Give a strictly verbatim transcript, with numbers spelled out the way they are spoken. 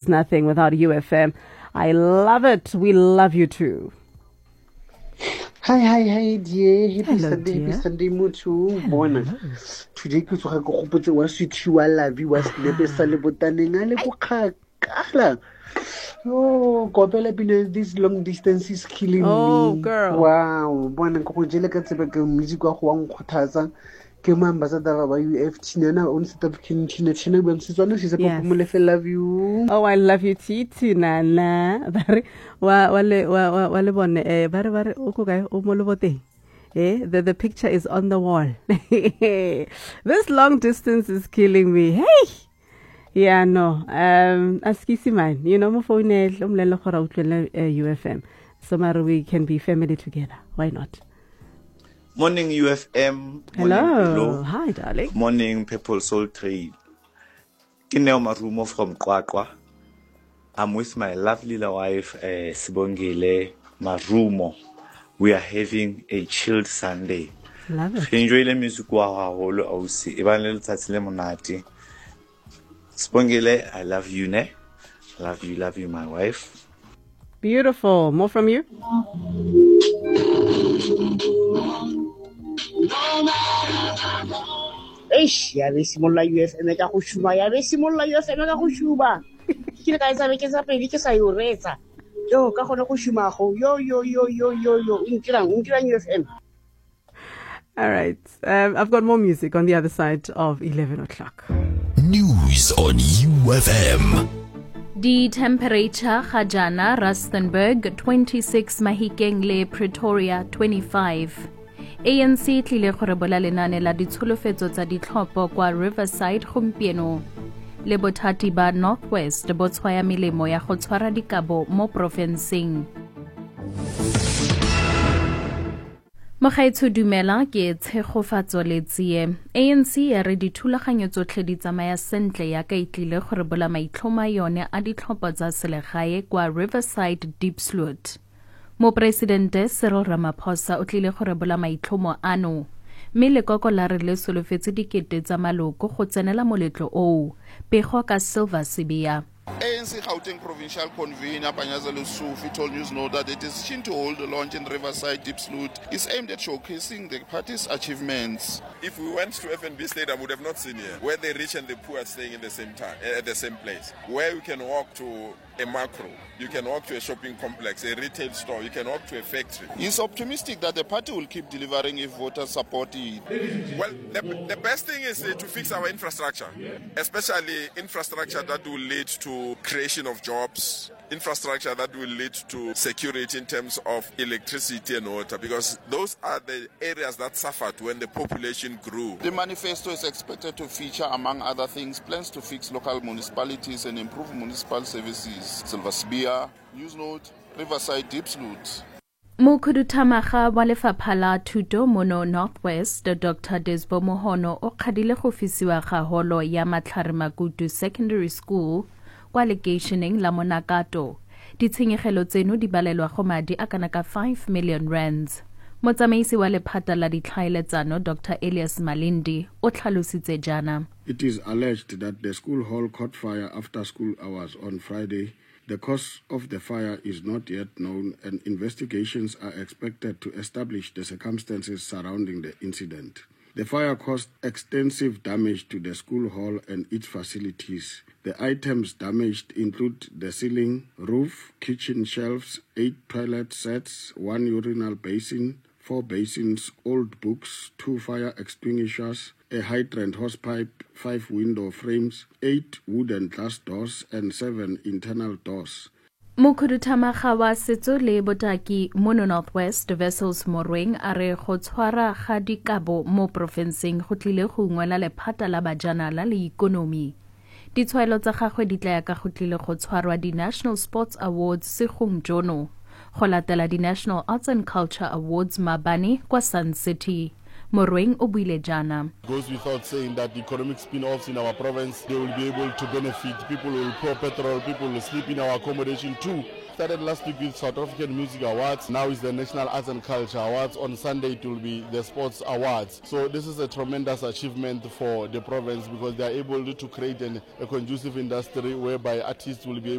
nothing without U F M. I love it. We love you too. Hi, hi, hi, dear. Happy Hello, Sunday, dear. happy Sunday, Mutu. Bona. Today, ku tsoga go gopotse wa sweet wa love wa snap sa le botaneng a le bokgakala. Oh, kopela pina, this long distance is killing oh, me. Girl. Wow. Bona ko go jele ka tsebe ke music wa go wa nkgothatsa. Ke mo ambassador ba U F T na on South African Tina Tina ba msitswana she said Yes. mo le love you. Oh, I love you too, Nana. Bari wa wale wa wa wale bone eh bari bari uko kae o mo le boteng. Eh, the the picture is on the wall. This long distance is killing me. Hey. Yeah, no. Um, askisi man. You know, mo phone e umlelo khora utlwele U F M. So mara we can be family together. Why not? Morning U F M. Hello. Morning, Hello. Hi, darling. Morning People Soul Trade. Kineo Marumo from Kwakwa. I'm with my lovely wife, uh, Sibongile Marumo. We are having a chilled Sunday. Love it. Enjoy the music wa haholo ausi. Ibane letsatsi le monate. Sibongile, I love you, ne? Love you, love you, my wife. Beautiful. More from you? Eish, ya be simolla U F M ka go shuma, ya be simolla U F M ka go shuma. Ke ka isa be ke sa pedi ke sa yo retsa. Yo, ka gone go shuma go. Yo yo yo yo yo yo, untirang, untirang U F M. All right. Um, I've got more music on the other side of eleven o'clock. News on U F M. The temperature Khajana, Rustenburg twenty-six, Mahikeng le Pretoria twenty-five. A N C tlile go rebola lenane la ditsholofetso tsa ditlhopho kwa Riverside gompieno. Le bothati ba Northwest bo tshwaya melemo ya go tshwara dikabo mo profenseng. Mogaetsho dumela ke tshegofatso le tsie. A N C ya re dithulaganyo tsotlhe di tsamaya sentle ya ka itlile go rebola maitlhoma yone a ditlhopho tsa selegae kwa Riverside Diepsloot. Mopresidente Cyril Ramaphosa o tlile go rebola maitlhomo ano. Mme lekoko la re le solofetse dikete tsa maloko go tsenela moletlo oo. Pego ka Silver Sibia. A N C Gauteng Provincial Convener Panyazelo Sufi told Newsnote that the decision to hold the launch in Riverside Diepsloot is aimed at showcasing the party's achievements. If we went to F N B Stadium, we would have not seen here, where the rich and the poor are staying in the same time, at the same place, where you can walk to a macro, you can walk to a shopping complex, a retail store, you can walk to a factory. He's optimistic that the party will keep delivering if voters support it. Well, the, the best thing is uh, to fix our infrastructure, especially infrastructure that will lead to creation of jobs, infrastructure that will lead to security in terms of electricity and water, because those are the areas that suffered when the population grew. The manifesto is expected to feature, among other things, plans to fix local municipalities and improve municipal services. Silver Sibia, Newsnote, Riverside Diepsloot. Mokhuduthamaga wa lefapha la thuto mono Northwest Doctor Desbo Mohono o kgadile go fisiwa ga holo ya Matlhare Makutu Secondary School kwa lekeišeneng la Monakato. Ditshenyegelo tseno di balelwa go madi a kana ka five million rands. Motsamaisi wa lephata la ditlhaeletsano Doctor Elias Malindi o tlhalositse jana. It is alleged that the school hall caught fire after school hours on Friday. The cause of the fire is not yet known, and investigations are expected to establish the circumstances surrounding the incident. The fire caused extensive damage to the school hall and its facilities. The items damaged include the ceiling, roof, kitchen shelves, eight toilet sets, one urinal basin, four basins, old books, two fire extinguishers, a hydrant hosepipe, five window frames, eight wooden glass doors, and seven internal doors. Mokhuduthamaga wa setso le botaki mono Northwest Vessels Morweng a re go tshwara ga dikabo mo profenseng go tlile go ngwela lephata la bajanala le ikonomi. Ditshwaelo tsa gagwe di tla ya ka go tlile go tshwarwa di National Sports Awards segong jono. Go latela di National Arts and Culture Awards Mabane kwa Sun City. Morweng o buile jana. Goes without saying that the economic spin-offs in our province, they will be able to benefit. People will pour petrol, people will sleep in our accommodation too. Started last week with South African Music Awards. Now is the National Arts and Culture Awards. On Sunday it will be the Sports Awards. So this is a tremendous achievement for the province because they are able to create an, a conducive industry whereby artists will be able